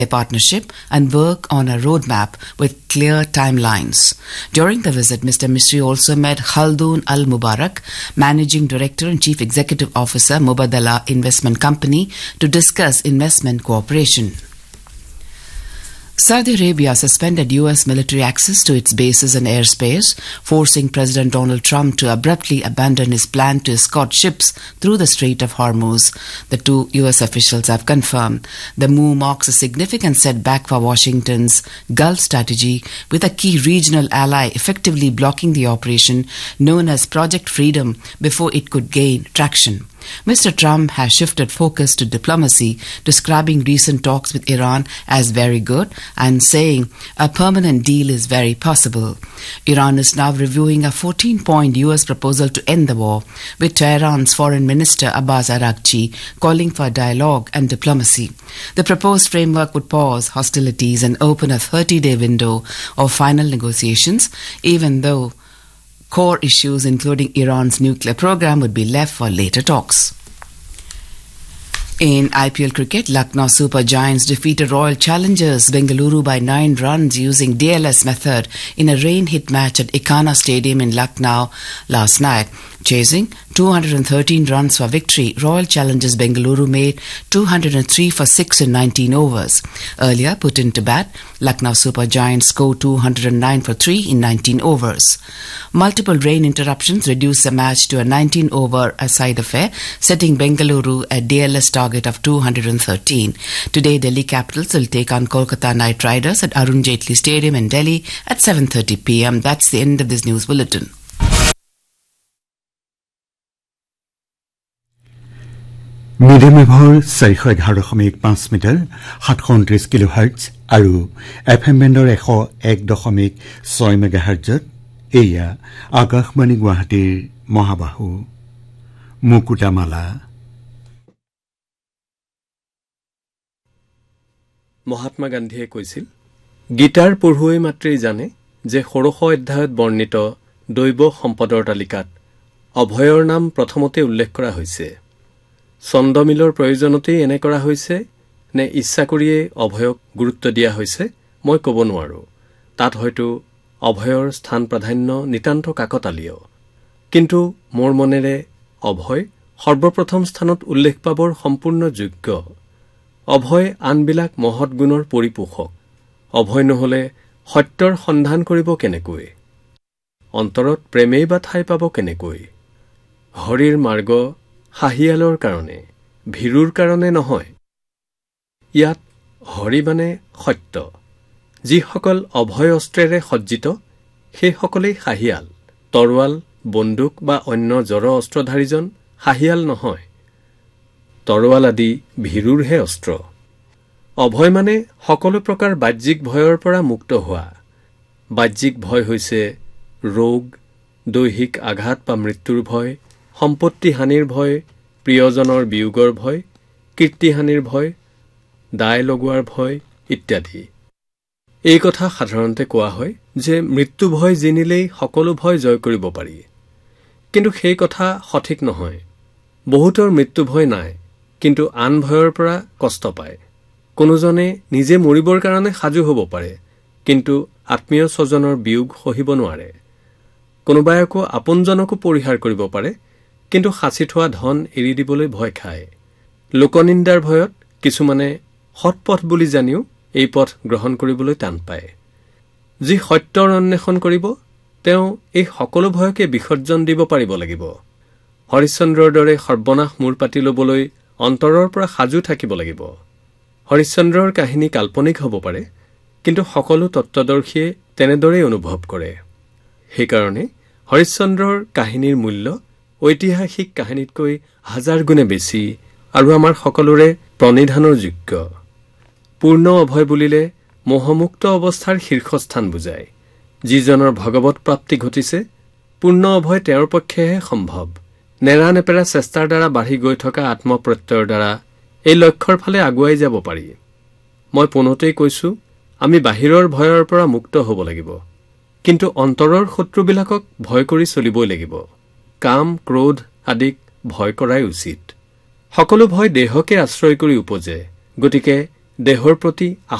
a partnership and work on a roadmap with clear timelines. During the visit, Mr. Misri also met Khaldoon Al Mubarak, Managing Director and Chief Executive Officer, Mubadala Investment Company, to discuss investment cooperation. Saudi Arabia suspended U.S. military access to its bases and airspace, forcing President Donald Trump to abruptly abandon his plan to escort ships through the Strait of Hormuz, the two U.S. officials have confirmed. The move marks a significant setback for Washington's Gulf strategy, with a key regional ally effectively blocking the operation known as Project Freedom before it could gain traction. Mr. Trump has shifted focus to diplomacy, describing recent talks with Iran as very good and saying a permanent deal is very possible. Iran is now reviewing a 14-point U.S. proposal to end the war, with Tehran's Foreign Minister Abbas Araghchi calling for dialogue and diplomacy. The proposed framework would pause hostilities and open a 30-day window of final negotiations, even though core issues including Iran's nuclear program would be left for later talks. In IPL cricket, Lucknow Super Giants defeated Royal Challengers Bengaluru by 9 runs using DLS method in a rain-hit match at Ikana Stadium in Lucknow last night. Chasing 213 runs for victory, Royal Challengers Bengaluru made 203 for 6 in 19 overs. Earlier put into bat, Lucknow Super Giants scored 209 for 3 in 19 overs. Multiple rain interruptions reduced the match to a 19-over side affair, setting Bengaluru a DLS target of 213. Today, Delhi Capitals will take on Kolkata Knight Riders at Arun Jaitley Stadium in Delhi at 7:30 p.m. That's the end of this news bulletin. Medium ৱেভৰ 411.5 metre 729 কিলোহাৰ্টজ আৰু FM বেণ্ডৰ 101.6 মেগাহাৰ্টজত এয়া আকাশবাণী গুৱাহাটীৰ মহাবাহু মুকুতামালা। মহাত্মা গান্ধীয়ে কৈছিল, গীতাৰ পঢ়ুৱৈ মাত্ৰেই জানে যে ষোড়শ অধ্যায়ত বৰ্ণিত দৈৱ সম্পদৰ তালিকাত অভয়ৰ নাম প্ৰথমতে উল্লেখ কৰা হৈছে। ছন্দমিলৰ প্ৰয়োজনতেই এনে কৰা হৈছে নে ইচ্ছা কৰিয়ে অভয়ক গুৰুত্ব দিয়া হৈছে মই ক'ব নোৱাৰো। তাত হয়তো অভয়ৰ স্থান প্ৰাধান্য নিতান্ত কাকতালীয়, কিন্তু মোৰ মনেৰে অভয় সৰ্বপ্ৰথম স্থানত উল্লেখ পাবৰ সম্পূৰ্ণ যোগ্য। অভয় আনবিলাক মহৎ গুণৰ পৰিপোষক। অভয় নহলে সত্যৰ সন্ধান কৰিব কেনেকৈ? অন্তৰত প্ৰেমেই বা ঠাই পাব কেনেকৈ? হৰিৰ মাৰ্গ হাহিয়ালৰ কাৰণে, ভীৰুৰ কাৰণে নহয়। ইয়াত হৰি মানে সত্য। যিসকল অভয় অস্ত্ৰেৰে সজ্জিত সেইসকলেই হাহিয়াল। তৰোৱাল, বন্দুক বা অন্য জড় অস্ত্ৰধাৰীজন হাহিয়াল নহয়। তৰোৱাল আদি ভীৰুৰহে অস্ত্ৰ। অভয় মানে সকলো প্ৰকাৰ বাহ্যিক ভয়ৰ পৰা মুক্ত হোৱা। বাহ্যিক ভয় হৈছে ৰোগ, দৈহিক আঘাত বা মৃত্যুৰ ভয়, সম্পত্তি হানিৰ ভয়, প্ৰিয়জনৰ বিয়োগৰ ভয়, কীৰ্তিহানিৰ ভয়, দায় লগোৱাৰ ভয় ইত্যাদি। এই কথা সাধাৰণতে কোৱা হয় যে মৃত্যু ভয় জিনিলেই সকলো ভয় জয় কৰিব পাৰি, কিন্তু সেই কথা সঠিক নহয়। বহুতৰ মৃত্যু ভয় নাই, কিন্তু আন ভয়ৰ পৰা কষ্ট পায়। কোনোজনে নিজে মৰিবৰ কাৰণে সাজু হ'ব পাৰে, কিন্তু আত্মীয় স্বজনৰ বিয়োগ সহিব নোৱাৰে। কোনোবাই আকৌ আপোনজনকো পৰিহাৰ কৰিব পাৰে, কিন্তু সাঁচি থোৱা ধন এৰি দিবলৈ ভয় খায়। লোকনিন্দাৰ ভয়ত কিছুমানে সৎ পথ বুলি জানিও এই পথ গ্ৰহণ কৰিবলৈ টান পায়। যি সত্যৰ অন্বেষণ কৰিব তেওঁ এই সকলো ভয়কে বিসৰ্জন দিব পাৰিব লাগিব। হৰিশ্চন্দ্ৰৰ দৰে সৰ্বনাশ মূৰ পাতি ল'বলৈ অন্তৰৰ পৰা সাজু থাকিব লাগিব। হৰিশ্চন্দ্ৰৰ কাহিনী কাল্পনিক হ'ব পাৰে, কিন্তু সকলো তত্ত্বদৰ্শীয়ে তেনেদৰেই অনুভৱ কৰে। সেইকাৰণে হৰিশ্চন্দ্ৰৰ কাহিনীৰ মূল্য ঐতিহাসিক কাহিনীতকৈ 1000 গুণে বেছি আৰু আমাৰ সকলোৰে প্ৰণিধানৰ যোগ্য। পূৰ্ণ অভয় বুলিলে মোহমুক্ত অৱস্থাৰ শীৰ্ষস্থান বুজায়। যিজনৰ ভগৱত প্ৰাপ্তি ঘটিছে, পূৰ্ণ অভয় তেওঁৰ পক্ষেহে সম্ভৱ। নেৰানেপেৰা চেষ্টাৰ দ্বাৰা বাঢ়ি গৈ থকা আত্মপ্ৰত্যয়ৰ দ্বাৰা এই লক্ষ্যৰ ফালে আগুৱাই যাব পাৰি। মই পোনতেই কৈছো, আমি বাহিৰৰ ভয়ৰ পৰা মুক্ত হ'ব লাগিব, কিন্তু অন্তৰৰ শত্ৰুবিলাকক ভয় কৰি চলিবই লাগিব। কাম, ক্ৰোধ আদিক ভয় কৰাই উচিত। সকলো ভয় দেহকে আশ্ৰয় কৰি উপজে, গতিকে দেহৰ প্ৰতি